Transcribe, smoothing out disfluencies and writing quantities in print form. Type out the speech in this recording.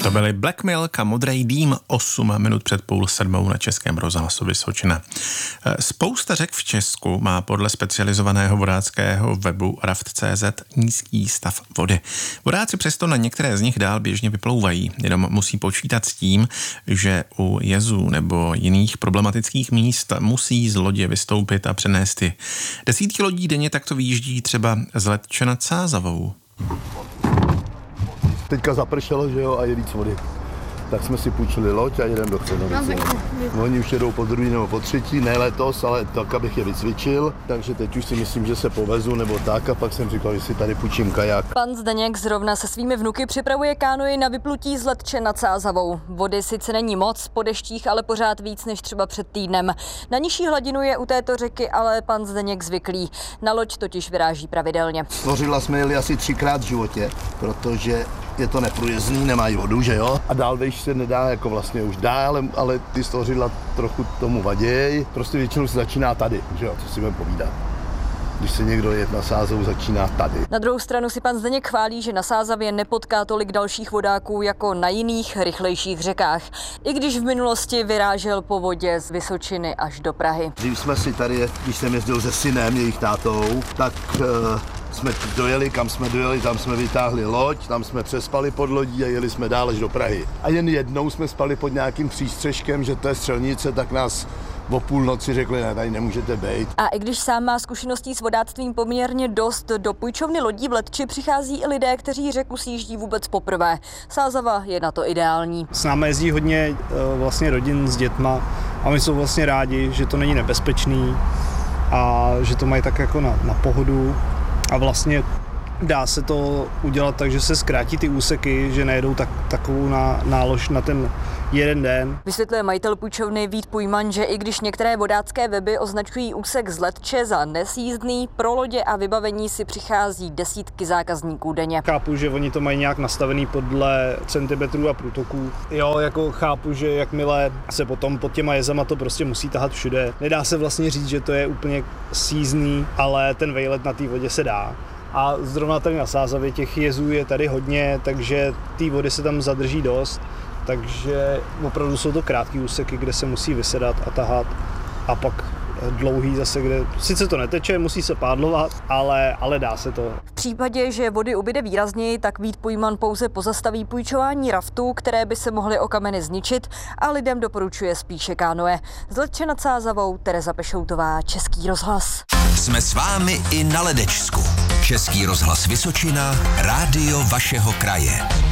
To byly Black Milk a Modrý dým, 8 minut před 6:30 na Českém rozhlasu Vysočina. Spousta řek v Česku má podle specializovaného vodáckého webu raft.cz nízký stav vody. Vodáci přesto na některé z nich dál běžně vyplouvají, jenom musí počítat s tím, že u jezů nebo jiných problematických míst musí z lodě vystoupit a přenést je. Desítky lodí denně takto vyjíždí třeba z Letče nad Sázavou. Teďka zapršelo, že jo, a je víc vody. Tak jsme si půjčili loď a jedeme do Křenovice. Oni už jedou po druhý nebo po třetí, ne letos, ale tak, abych je vycvičil. Takže teď už si myslím, že se povezu nebo tak, a pak jsem říkal, že si tady půjčím kajak. Pan Zdeněk zrovna se svými vnuky připravuje kánoji na vyplutí z Letče nad Sázavou. Vody sice není moc, po deštích ale pořád víc než třeba před týdnem. Na nižší hladinu je u této řeky ale pan Zdeněk zvyklý. Na loď totiž vyráží pravidelně. Slořidla jsme jeli asi 3krát v životě, protože je to neprůjezdný, nemají vodu, že jo? A dál vejš se nedá, jako vlastně už dá, ale ty stvořidla trochu tomu vaděj. Prostě většinou se začíná tady, že jo, co si budeme povídat. Když se někdo jet na Sázavu, začíná tady. Na druhou stranu si pan Zdeněk chválí, že na Sázavě nepotká tolik dalších vodáků jako na jiných rychlejších řekách. I když v minulosti vyrážel po vodě z Vysočiny až do Prahy. Když jsme si tady, když jsem jezdil se synem, jejich tátou, tak jsme dojeli, kam jsme dojeli, tam jsme vytáhli loď, tam jsme přespali pod lodí a jeli jsme dál až do Prahy. A jen jednou jsme spali pod nějakým přístřeškem, že to je střelnice, tak nás o půlnoci řekli, ne, tady nemůžete bejt. A i když sám má zkušeností s vodáctvím poměrně dost, do půjčovny lodí v Letči přichází i lidé, kteří řeku sjíždí vůbec poprvé. Sázava je na to ideální. S námi jezdí hodně vlastně rodin s dětma a oni jsou vlastně rádi, že to není nebezpečný a že to mají tak jako na pohodu. A vlastně dá se to udělat tak, že se zkrátí ty úseky, že nejedou takovou nálož na ten jeden den. Vysvětluje majitel půjčovny Vít Pujman, že i když některé vodácké weby označují úsek z Letče za nesjízdný, pro lodě a vybavení si přichází desítky zákazníků denně. Chápu, že oni to mají nějak nastavený podle centimetrů a průtoků. Jo, jako chápu, že jakmile se potom pod těma jezama to prostě musí tahat všude. Nedá se vlastně říct, že to je úplně sjízdný, ale ten vejlet na té vodě se dá. A zrovna tady na Sázavě těch jezů je tady hodně, takže té vody se tam zadrží dost. Takže opravdu jsou to krátké úseky, kde se musí vysedat a tahat, a pak dlouhý zase, kde sice to neteče, musí se pádlovat, ale dá se to. V případě, že vody ubyde výrazněji, tak Vít Pujman pouze pozastaví půjčování raftů, které by se mohly o kameny zničit, a lidem doporučuje spíše kánoe. Z Letče nad Sázavou, Tereza Pešoutová, Český rozhlas. Jsme s vámi i na ledečsku. Český rozhlas Vysočina, rádio vašeho kraje.